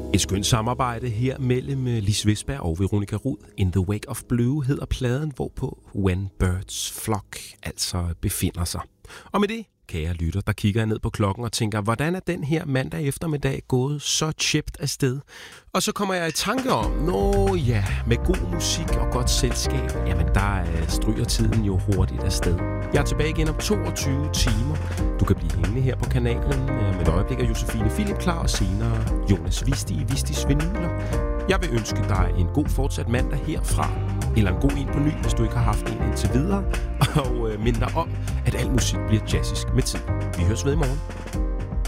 Et skønt samarbejde her mellem Lis Vestberg og Veronica Rud. In the Wake of Blue hedder pladen, hvorpå When Birds Flock altså befinder sig. Og med det, kære lytter, der kigger jeg ned på klokken og tænker, hvordan er den her mandag eftermiddag gået så chipt afsted? Og så kommer jeg i tanke om, med god musik og godt selskab, jamen der stryger tiden jo hurtigt afsted. Jeg er tilbage igen om 22 timer. Du kan blive hængende her på kanalen. Med et øjeblik er Josefine Philip klar, og senere Jonas Visti i Vistis Vinyler. Jeg vil ønske dig en god fortsat mandag herfra. Eller en god en på ny, hvis du ikke har haft en indtil videre. Og mind dig om, at al musik bliver jazzist med tid. Vi høres ved i morgen.